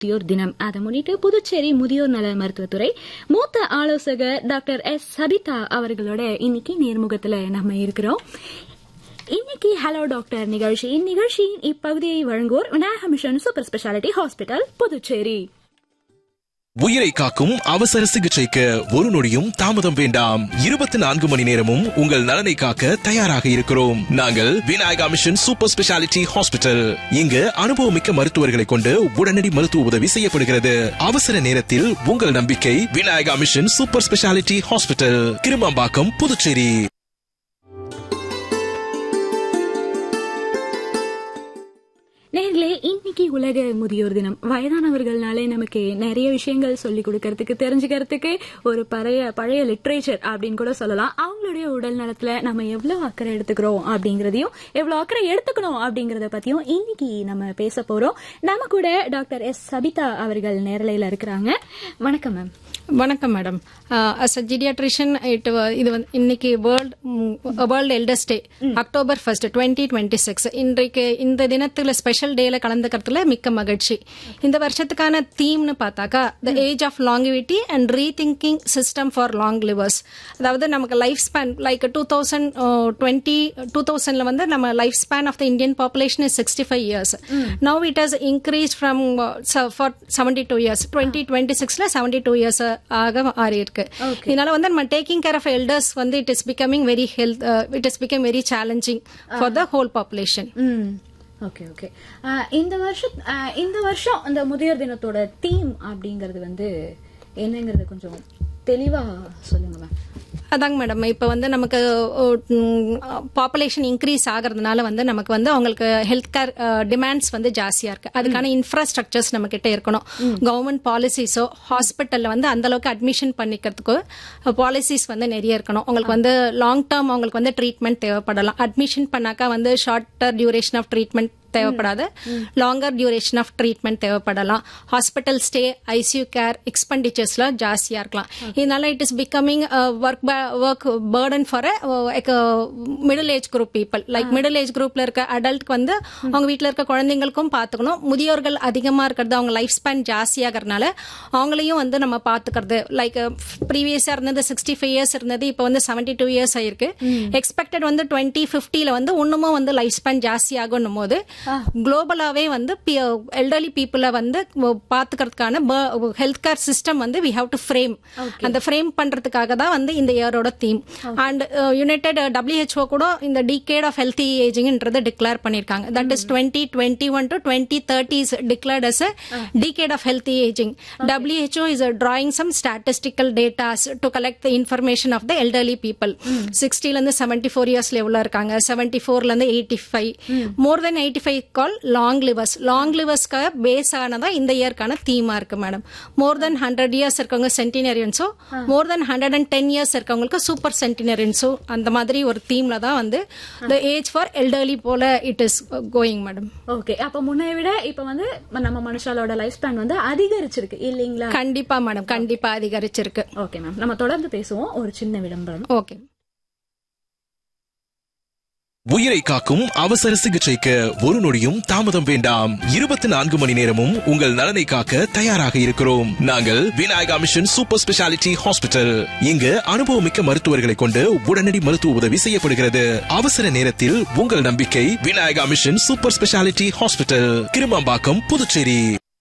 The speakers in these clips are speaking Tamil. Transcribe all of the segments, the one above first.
முதியோர் தினம். அதை முன்னிட்டு புதுச்சேரி முதியோர் நல மருத்துவத்துறை மூத்த ஆலோசகர் டாக்டர் எஸ் சபிதா அவர்களோட இன்னைக்கு நேர்முகத்துல நம்ம இருக்கிறோம். இன்னைக்கு ஹலோ டாக்டர் நிகழ்ச்சி. இந்நிகழ்ச்சியின் இப்பகுதியை வழங்குவோர் Vinayaka mission super speciality hospital Puducherry. உயிரை காக்கும் அவசர சிகிச்சைக்கு ஒரு நொடியும் தாமதம் வேண்டாம். 24 மணி நேரமும் உங்கள் நலனை காக்க தயாராக இருக்கிறோம். நாங்கள் Vinayaka mission super speciality hospital. இங்கு அனுபவமிக்க மருத்துவர்களை கொண்டு உடனடி மருத்துவ உதவி செய்யப்படுகிறது. அவசர நேரத்தில் உங்கள் நம்பிக்கை Vinayaka mission super speciality hospital, Kirumampakkam, Puducherry. நேர்களே, இன்னைக்கு உலக முதியோர் தினம். வயதானவர்கள்னாலே நமக்கு நிறைய விஷயங்கள் சொல்லிக் கொடுக்கறதுக்கு, தெரிஞ்சுக்கிறதுக்கு ஒரு பழைய லிட்ரேச்சர் அப்படின்னு கூட சொல்லலாம். அவங்களுடைய உடல் நலத்துல நம்ம எவ்வளவு அக்கறை எடுத்துக்கிறோம் அப்படிங்கறதையும், எவ்வளவு அக்கறை எடுத்துக்கணும் அப்படிங்கறத பத்தியும் இன்னைக்கு நம்ம பேச போறோம். நம்ம கூட டாக்டர் எஸ் சபிதா அவர்கள் நேரலையில இருக்கிறாங்க. வணக்கம் மேம். வணக்கம் மேடம். as a geriatrician, இது இன்னைக்கு வேர்ல்ட் எல்டர்ஸ் டே, October 1st 2026. இன்றைக்கு இந்த தினத்துல ஸ்பெஷல் டேல கலந்துக்கிறதுல மிக்க மகிழ்ச்சி. இந்த வருஷத்துக்கான தீம்னு பார்த்தாக்கா the age of longevity and rethinking system for long levers. அதாவது நமக்கு லைஃப் ஸ்பேன் லைக் 2000ல வந்து நம்ம life span of the Indian population is 65 years. Now it has increased from for 72 years. 2026ல 72 years ஆக மாறி இருக்கு. இதனால வந்து நம்ம டேக்கிங் கேர் ஆஃப் எல்டர்ஸ் வந்து it is becoming very it is become very challenging for the whole population. Okay okay. இந்த வருஷம் இந்த முதியோர் தினத்தோட தீம் அப்படிங்கறது வந்து என்னங்கறது கொஞ்சம் தெளிவா சொல்லுங்க மேம். அதாங்க மேடம், இப்ப வந்து நமக்கு பாப்புலேஷன் இன்க்ரீஸ் ஆகிறதுனால வந்து நமக்கு வந்து அவங்களுக்கு ஹெல்த் கேர் டிமாண்ட்ஸ் வந்து ஜாஸ்தியா இருக்கு. அதுக்கான இன்ஃப்ராஸ்ட்ரக்சர்ஸ் நம்ம கிட்ட இருக்கணும். கவர்மெண்ட் பாலிசிஸோ ஹாஸ்பிட்டல்ல வந்து அந்த அளவுக்கு அட்மிஷன் பண்ணிக்கிறதுக்கு பாலிசிஸ் வந்து நிறைய இருக்கணும். உங்களுக்கு வந்து லாங் டேர்ம் அவங்களுக்கு வந்து ட்ரீட்மெண்ட் தேவைப்படலாம். அட்மிஷன் பண்ணாக்கா வந்து ஷார்ட்டர் டியூரேஷன் ஆஃப் ட்ரீட்மெண்ட் தேவைப்படாது, லாங்கர் டியூரேஷன் ஆஃப் ட்ரீட்மெண்ட் தேவைப்படலாம். ஹாஸ்பிட்டல் ஸ்டே, ஐசியூ கேர் எக்ஸ்பெண்டிச்சர்ஸ்லாம் ஜாஸ்தியா இருக்கலாம். இதனால it is becoming work Burton for middle age group people. Like middle age குரூப்ல இருக்க அடல்ட்க்கு வந்து அவங்க வீட்டில் இருக்க குழந்தைங்களுக்கும் பார்த்துக்கணும். முதியோர்கள் அதிகமா இருக்கிறது, அவங்க லைஃப் ஸ்பேன் ஜாஸ்தியாகிறதுனால அவங்களையும் வந்து நம்ம பார்த்துக்கிறது. லைக் ப்ரீவியஸா இருந்தது 65 years இருந்தது, இப்போ வந்து 72 years ஆயிருக்கு. எக்ஸ்பெக்டட் வந்து 2050ல வந்து இன்னமும் வந்து லைஃப் ஸ்பேன் ஜாஸ்தி ஆகும் போது குளோபலாவே வந்து எல்டர்லி பீப்புளை வந்து பாத்துக்கிறதுக்கான ஹெல்த் கேர் சிஸ்டம் வந்து வி ஹேவ் டு ஃப்ரேம். அந்த ஃப்ரேம் பண்றதுக்காக தான் வந்து இந்த இயரோட தீம். அண்ட் யுனைடெட் WHO கூட இந்த டிகேட் ஆஃப் ஹெல்தி ஏஜிங்ன்றது டிக்ளேர் பண்ணிருக்காங்க. That is 2021 to 2030 is declared as a decade of healthy aging. WHO is drawing some statistical data to collect the information of the elderly people. 60ல இருந்து 74 years லெவல்ல இருக்காங்க, 74ல இருந்து 85, மோர் தென் 85 கால் லாங் லிவர்ஸ். லாங் லிவர்ஸ்க்காக பேஸ் ஆனதா இந்த இயர்க்கான தீமா இருக்கு மேடம். மோர் தென் 100 years இருக்கவங்க சென்டினரியன்ஸோ, மோர் தென் 110 years இருக்கவங்களுக்கு சூப்பர் சென்டினரியன்ஸோ, அந்த மாதிரி ஒரு தீம்ல தான் வந்து த ஏஜ் ஃபார் எல்டர்லி போல it is going madam. Okay, அப்ப முன்னை விட இப்ப வந்து நம்ம மனுஷாலோட லைஃப் ஸ்பேன் வந்து அதிகரிச்சிருக்கு இல்லீங்களா? கண்டிப்பா மேடம், கண்டிப்பா அதிகரிச்சிருக்கு. ஓகே மேம், நம்ம தொடர்ந்து பேசுவோம். ஒரு சின்ன விளம்பரம். ஓகே. உயிரை காக்கும் அவசர சிகிச்சைக்கு ஒரு நொடியும் தாமதம் வேண்டாம். 24 மணி நேரமும் உங்கள் நலனை காக்க தயாராக இருக்கிறோம். நாங்கள் Vinayaka mission super speciality hospital. இங்கு அனுபவமிக்க மருத்துவர்களை கொண்டு உடனடி மருத்துவ உதவி செய்யப்படுகிறது. அவசர நேரத்தில் உங்கள் நம்பிக்கை Vinayaka mission super speciality hospital, Kirumampakkam, Puducherry.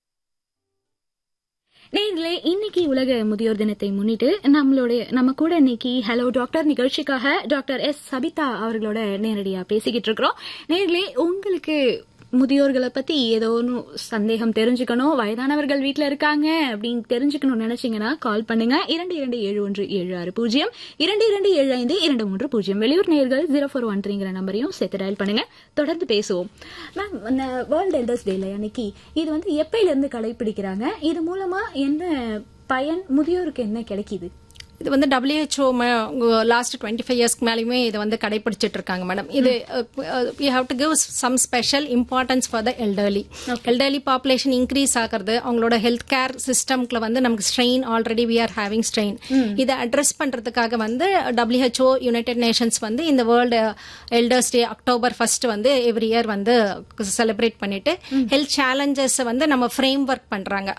நேர்களே, இன்னைக்கு உலக முதியோர் தினத்தை முன்னிட்டு நம்ம கூட இன்னைக்கு ஹலோ டாக்டர் நிகழ்ச்சிக்காக டாக்டர் எஸ் சபிதா அவர்களோட நேரடியா பேசிக்கிட்டு இருக்கிறோம். நேர்களே, உங்களுக்கு முதியோர்களை பத்தி ஏதோ சந்தேகம் தெரிஞ்சுக்கணும், வயதானவர்கள் வீட்டுல இருக்காங்க அப்படின்னு தெரிஞ்சுக்கணும்னு நினைச்சீங்கன்னா கால் பண்ணுங்க. 227176 227523. வெளியூர் நேயர்கள் 0413 நம்பரையும் சேர்த்து டயல் பண்ணுங்க. தொடர்ந்து பேசுவோம். மேம், வேர்ல்ட் எல்டர்ஸ் டேல அன்னைக்கு இது வந்து எப்பையில இருந்து கடைபிடிக்கிறாங்க? இது மூலமா என்ன பயன், முதியோருக்கு என்ன கிடைக்குது? இது வந்து WHO லாஸ்ட் 25 இயர்ஸ்க்கு மேலேயுமே இதை வந்து கடைபிடிச்சிட்டு இருக்காங்க மேடம். இது we have to give some special importance for the elderly population increase ஆகிறது, அவங்களோட ஹெல்த் கேர் சிஸ்டம்ல வந்து நமக்கு strain already we are having strain. இதை அட்ரஸ் பண்றதுக்காக வந்து WHO யுனைடெட் நேஷன்ஸ் வந்து இந்த வேர்ல்டு எல்டர்ஸ் டே October 1 வந்து எவ்ரி இயர் வந்து செலிப்ரேட் பண்ணிட்டு ஹெல்த் சேலஞ்சஸ் வந்து நம்ம ஃப்ரேம் ஒர்க் பண்றாங்க.